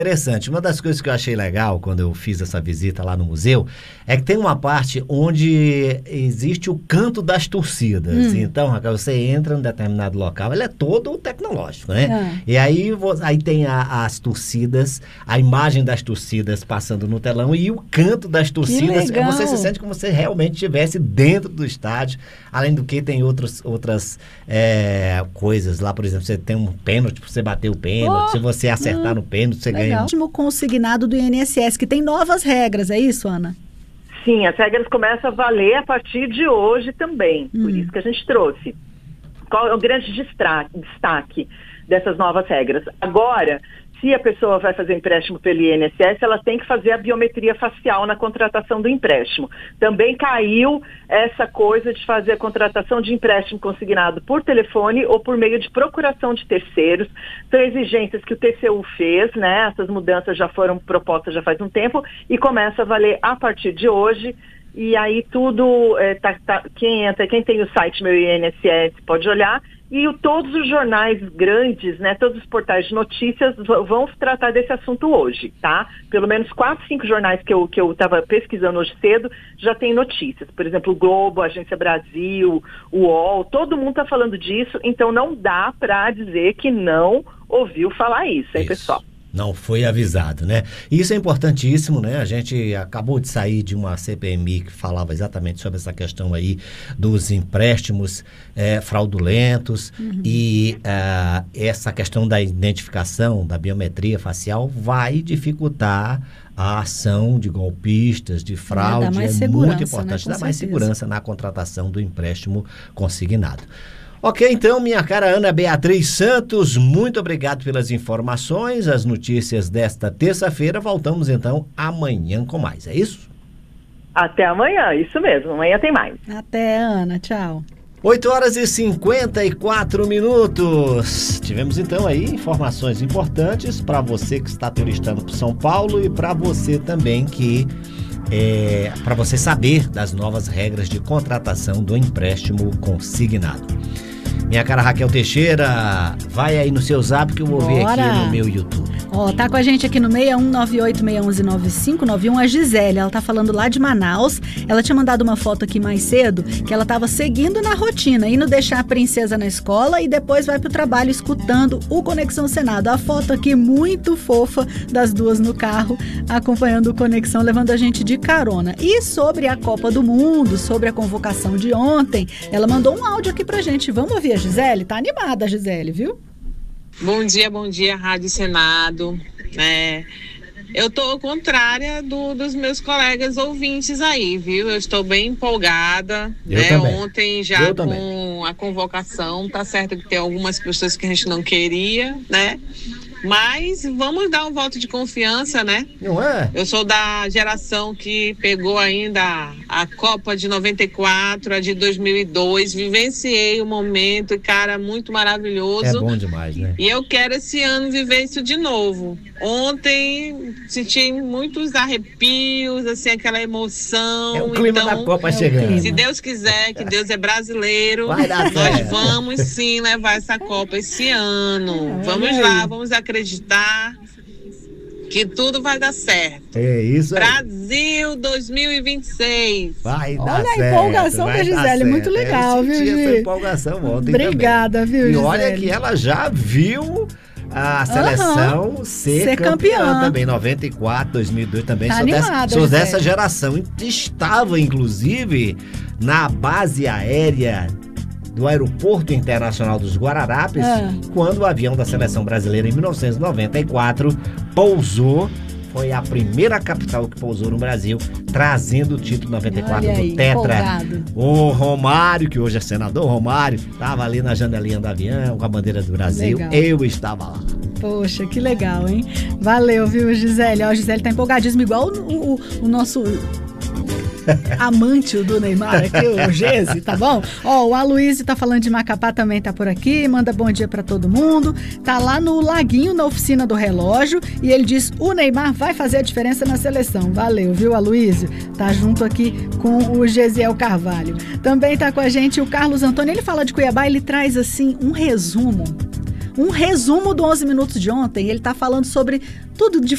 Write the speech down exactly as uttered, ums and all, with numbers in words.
Interessante. Uma das coisas que eu achei legal quando eu fiz essa visita lá no museu é que tem uma parte onde existe o canto das torcidas. Hum. Então, Raquel, você entra em determinado local, ele é todo tecnológico, né? Ah. E aí, aí tem a, as torcidas, a imagem das torcidas passando no telão e o canto das torcidas. Você se sente como se você realmente estivesse dentro do estádio. Além do que, tem outros, outras é, coisas lá, por exemplo, você tem um pênalti para você bater o pênalti. Oh. Se você acertar hum. no pênalti, você ganha. O último consignado do I N S S, que tem novas regras, é isso, Ana? Sim, as regras começam a valer a partir de hoje também, hum. por isso que a gente trouxe. Qual é o grande destaque dessas novas regras? Agora, se a pessoa vai fazer empréstimo pelo I N S S, ela tem que fazer a biometria facial na contratação do empréstimo. Também caiu essa coisa de fazer a contratação de empréstimo consignado por telefone ou por meio de procuração de terceiros. São exigências que o T C U fez, né? Essas mudanças já foram propostas já faz um tempo e começa a valer a partir de hoje. E aí tudo, é, tá, tá, quem entra, quem tem o site Meu I N S S pode olhar. E o, todos os jornais grandes, né, todos os portais de notícias v- vão tratar desse assunto hoje, tá? Pelo menos quatro, cinco jornais que eu que eu estava pesquisando hoje cedo já tem notícias. Por exemplo, o Globo, a Agência Brasil, o U O L, todo mundo está falando disso, então não dá para dizer que não ouviu falar isso, hein, isso. pessoal? Não foi avisado, né? E isso é importantíssimo, né? A gente acabou de sair de uma C P M I que falava exatamente sobre essa questão aí dos empréstimos é, fraudulentos uhum. e uh, essa questão da identificação, da biometria facial vai dificultar a ação de golpistas, de fraude. É, é muito importante, né? Dá mais segurança na contratação do empréstimo consignado. Ok, então, minha cara Ana Beatriz Santos, muito obrigado pelas informações, as notícias desta terça-feira. Voltamos, então, amanhã com mais, é isso? Até amanhã, isso mesmo, amanhã tem mais. Até, Ana, tchau. oito horas e cinquenta e quatro minutos. Tivemos, então, aí informações importantes para você que está turistando por São Paulo e para você também que... É, para você saber das novas regras de contratação do empréstimo consignado. Minha cara Raquel Teixeira, vai aí no seu zap que eu vou ver aqui no meu YouTube. Ó, oh, tá com a gente aqui no seis um nove oito, seis um um nove cinco nove um a Gisele, ela tá falando lá de Manaus. Ela tinha mandado uma foto aqui mais cedo, que ela tava seguindo na rotina, indo deixar a princesa na escola e depois vai pro trabalho escutando o Conexão Senado. A foto aqui muito fofa das duas no carro, acompanhando o Conexão, levando a gente de carona. E sobre a Copa do Mundo, sobre a convocação de ontem, ela mandou um áudio aqui pra gente. Vamos ouvir a Gisele? Tá animada a Gisele, viu? Bom dia, bom dia, Rádio Senado. É, eu tô contrária do, dos meus colegas ouvintes aí, viu? Eu estou bem empolgada. Eu né? também. Ontem já eu com também. a convocação, tá certo que tem algumas pessoas que a gente não queria, né? Mas vamos dar um voto de confiança, né? Não é? Eu sou da geração que pegou ainda a Copa de noventa e quatro, a de dois mil e dois, vivenciei o momento, cara, muito maravilhoso. É bom demais, né? E eu quero esse ano viver isso de novo. Ontem senti muitos arrepios, assim, aquela emoção. É o clima então, da Copa chegando. Se Deus quiser, que Deus é brasileiro, Vai dar nós certo. vamos sim levar essa Copa esse ano. Vamos lá, vamos acreditar que tudo vai dar certo. É isso aí. Brasil dois mil e vinte e seis. Vai dar olha certo. a empolgação da Gisele, muito legal, eu viu, senti essa Gi? empolgação ontem Obrigada, também. viu, E Gisele? olha que ela já viu a seleção uhum. ser, ser campeã, campeã também, noventa e quatro, dois mil e dois também. Tá sou animada, dessa, sou Gisele. dessa geração. Estava, inclusive, na base aérea do Aeroporto Internacional dos Guararapes, Ah. quando o avião da seleção brasileira, em mil novecentos e noventa e quatro, pousou. Foi a primeira capital que pousou no Brasil, trazendo o título noventa e quatro Olha aí, do Tetra. empolgado. O Romário, que hoje é senador, Romário, estava ali na janelinha do avião com a bandeira do Brasil. Legal. Eu estava lá. Poxa, que legal, hein? Valeu, viu, Gisele? Ó, a Gisele tá empolgadíssima, igual o, o, o nosso amante do Neymar aqui, o Gese, tá bom? Ó, o Aloysio tá falando de Macapá, também tá por aqui, manda bom dia pra todo mundo. Tá lá no Laguinho, na oficina do relógio, e ele diz, o Neymar vai fazer a diferença na seleção. Valeu, viu, Aloysio? Tá junto aqui com o Gesiel Carvalho. Também tá com a gente o Carlos Antônio, ele fala de Cuiabá, ele traz, assim, um resumo. Um resumo do onze minutos de ontem. Ele tá falando sobre tudo de